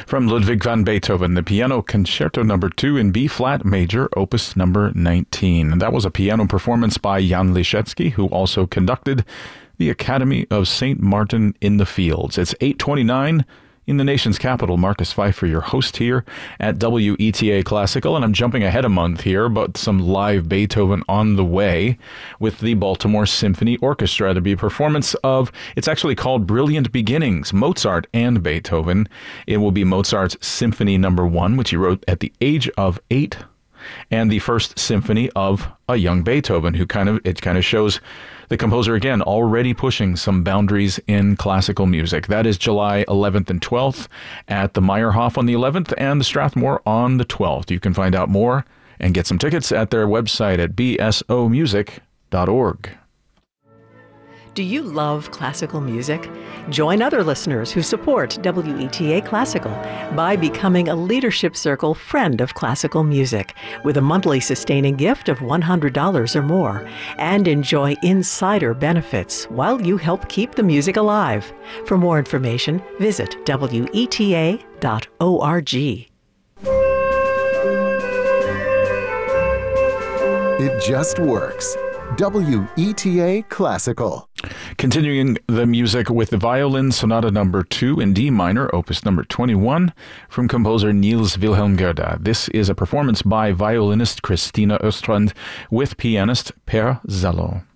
From Ludwig van Beethoven, the Piano Concerto No. 2 in B-flat major, opus number 19. And that was a piano performance by Jan Liszewski, who also conducted the Academy of St. Martin in the Fields. It's 8:29 in the nation's capital. Marcus Pfeiffer, your host here at WETA Classical, and I'm jumping ahead a month here, but some live Beethoven on the way with the Baltimore Symphony Orchestra. There'll be a performance of, it's actually called Brilliant Beginnings, Mozart and Beethoven. It will be Mozart's Symphony No. 1, which he wrote at the age of 8, and the first symphony of a young Beethoven, who kind of shows the composer, again, already pushing some boundaries in classical music. That is July 11th and 12th at the Meyerhof on the 11th and the Strathmore on the 12th. You can find out more and get some tickets at their website at bsomusic.org. Do you love classical music? Join other listeners who support WETA Classical by becoming a Leadership Circle Friend of Classical Music with a monthly sustaining gift of $100 or more, and enjoy insider benefits while you help keep the music alive. For more information, visit WETA.org. It just works. WETA Classical. Continuing the music with the Violin Sonata No. 2 in D minor, opus number 21, from composer Niels Wilhelm Gerda. This is a performance by violinist Christina Östrand with pianist Per Zello.